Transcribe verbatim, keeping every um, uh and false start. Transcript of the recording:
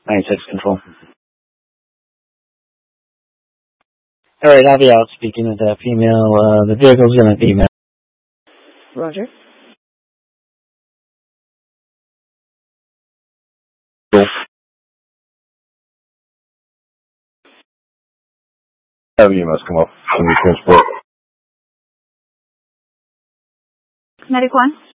ninety-six control. Alright, I'll be out speaking with that female. Uh, the vehicle's gonna be male. Roger. Cool. Have you must come up from the transport. Medic one.